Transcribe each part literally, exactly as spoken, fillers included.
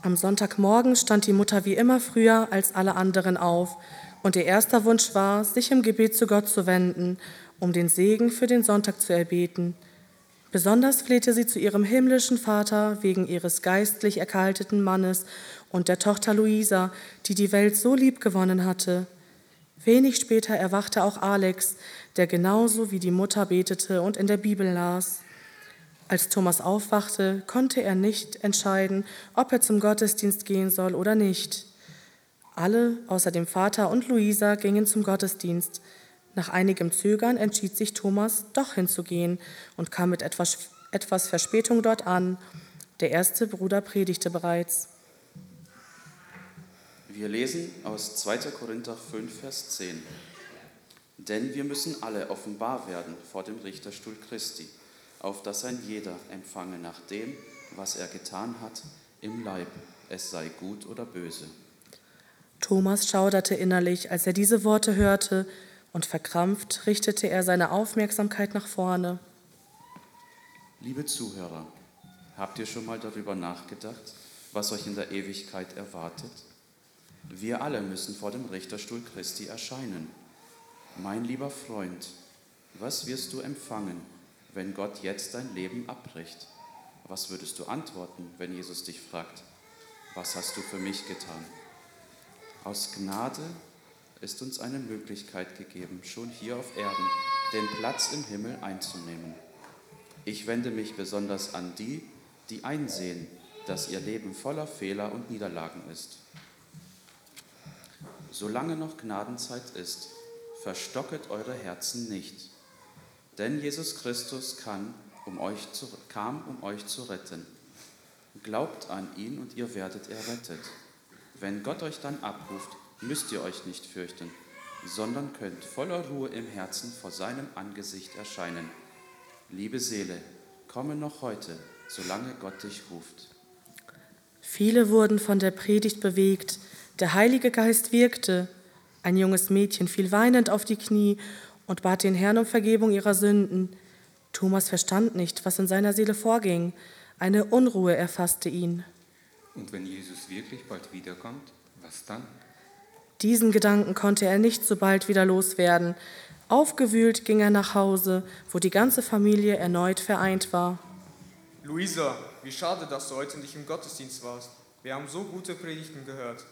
Am Sonntagmorgen stand die Mutter wie immer früher als alle anderen auf, und ihr erster Wunsch war, sich im Gebet zu Gott zu wenden, um den Segen für den Sonntag zu erbeten. Besonders flehte sie zu ihrem himmlischen Vater wegen ihres geistlich erkalteten Mannes und der Tochter Luisa, die die Welt so lieb gewonnen hatte. Wenig später erwachte auch Alex, der genauso wie die Mutter betete und in der Bibel las. Als Thomas aufwachte, konnte er nicht entscheiden, ob er zum Gottesdienst gehen soll oder nicht. Alle, außer dem Vater und Luisa, gingen zum Gottesdienst. Nach einigem Zögern entschied sich Thomas, doch hinzugehen und kam mit etwas, etwas Verspätung dort an. Der erste Bruder predigte bereits. Wir lesen aus zweiter Korinther fünf, Vers zehn. Denn wir müssen alle offenbar werden vor dem Richterstuhl Christi, auf dass ein jeder empfange nach dem, was er getan hat, im Leib, es sei gut oder böse. Thomas schauderte innerlich, als er diese Worte hörte, und verkrampft richtete er seine Aufmerksamkeit nach vorne. Liebe Zuhörer, habt ihr schon mal darüber nachgedacht, was euch in der Ewigkeit erwartet? Wir alle müssen vor dem Richterstuhl Christi erscheinen. Mein lieber Freund, was wirst du empfangen, wenn Gott jetzt dein Leben abbricht? Was würdest du antworten, wenn Jesus dich fragt, was hast du für mich getan? Aus Gnade ist uns eine Möglichkeit gegeben, schon hier auf Erden den Platz im Himmel einzunehmen. Ich wende mich besonders an die, die einsehen, dass ihr Leben voller Fehler und Niederlagen ist. Solange noch Gnadenzeit ist, verstocket eure Herzen nicht. Denn Jesus Christus kann, um euch zu, kam, um euch zu retten. Glaubt an ihn und ihr werdet errettet. Wenn Gott euch dann abruft, müsst ihr euch nicht fürchten, sondern könnt voller Ruhe im Herzen vor seinem Angesicht erscheinen. Liebe Seele, komme noch heute, solange Gott dich ruft. Viele wurden von der Predigt bewegt. Der Heilige Geist wirkte. Ein junges Mädchen fiel weinend auf die Knie und bat den Herrn um Vergebung ihrer Sünden. Thomas verstand nicht, was in seiner Seele vorging. Eine Unruhe erfasste ihn. Und wenn Jesus wirklich bald wiederkommt, was dann? Diesen Gedanken konnte er nicht so bald wieder loswerden. Aufgewühlt ging er nach Hause, wo die ganze Familie erneut vereint war. Luisa, wie schade, dass du heute nicht im Gottesdienst warst. Wir haben so gute Predigten gehört.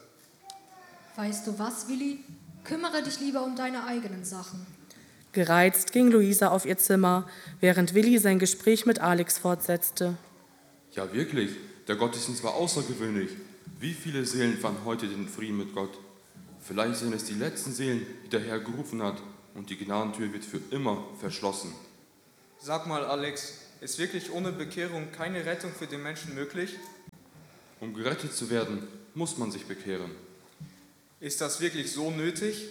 Weißt du was, Willi? Kümmere dich lieber um deine eigenen Sachen. Gereizt ging Luisa auf ihr Zimmer, während Willi sein Gespräch mit Alex fortsetzte. Ja, wirklich, der Gottesdienst war außergewöhnlich. Wie viele Seelen fanden heute den Frieden mit Gott? Vielleicht sind es die letzten Seelen, die der Herr gerufen hat, und die Gnadentür wird für immer verschlossen. Sag mal, Alex, ist wirklich ohne Bekehrung keine Rettung für den Menschen möglich? Um gerettet zu werden, muss man sich bekehren. Ist das wirklich so nötig?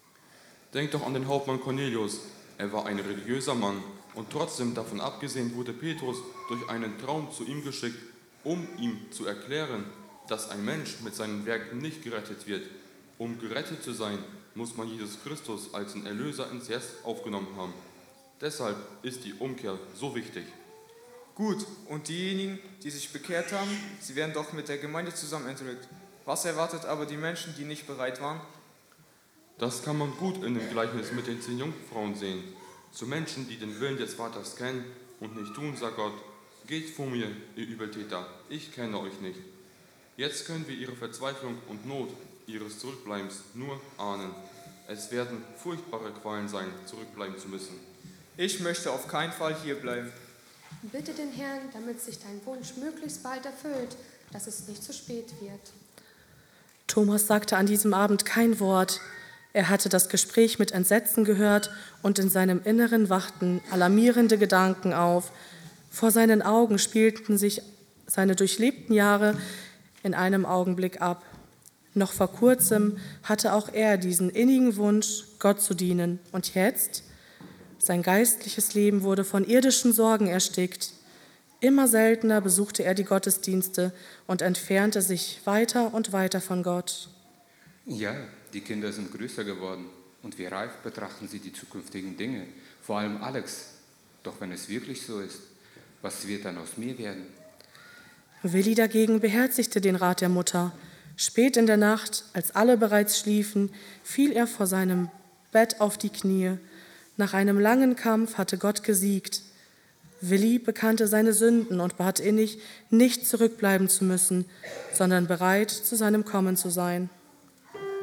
Denk doch an den Hauptmann Cornelius. Er war ein religiöser Mann und trotzdem davon abgesehen wurde Petrus durch einen Traum zu ihm geschickt, um ihm zu erklären, dass ein Mensch mit seinen Werken nicht gerettet wird. Um gerettet zu sein, muss man Jesus Christus als den Erlöser ins Herz aufgenommen haben. Deshalb ist die Umkehr so wichtig. Gut, und diejenigen, die sich bekehrt haben, sie werden doch mit der Gemeinde zusammen entrückt. Was erwartet aber die Menschen, die nicht bereit waren? Das kann man gut in dem Gleichnis mit den zehn Jungfrauen sehen. Zu Menschen, die den Willen des Vaters kennen und nicht tun, sagt Gott, geht vor mir, ihr Übeltäter, ich kenne euch nicht. Jetzt können wir ihre Verzweiflung und Not ihres Zurückbleibens nur ahnen. Es werden furchtbare Qualen sein, zurückbleiben zu müssen. Ich möchte auf keinen Fall hier bleiben. Bitte den Herrn, damit sich dein Wunsch möglichst bald erfüllt, dass es nicht zu spät wird. Thomas sagte an diesem Abend kein Wort. Er hatte das Gespräch mit Entsetzen gehört und in seinem Inneren wachten alarmierende Gedanken auf. Vor seinen Augen spielten sich seine durchlebten Jahre in einem Augenblick ab. Noch vor kurzem hatte auch er diesen innigen Wunsch, Gott zu dienen. Und jetzt? Sein geistliches Leben wurde von irdischen Sorgen erstickt. Immer seltener besuchte er die Gottesdienste und entfernte sich weiter und weiter von Gott. Ja, die Kinder sind größer geworden und wie reif betrachten sie die zukünftigen Dinge, vor allem Alex. Doch wenn es wirklich so ist, was wird dann aus mir werden? Willi dagegen beherzigte den Rat der Mutter. Spät in der Nacht, als alle bereits schliefen, fiel er vor seinem Bett auf die Knie. Nach einem langen Kampf hatte Gott gesiegt. Willi bekannte seine Sünden und bat innig, nicht zurückbleiben zu müssen, sondern bereit, zu seinem Kommen zu sein.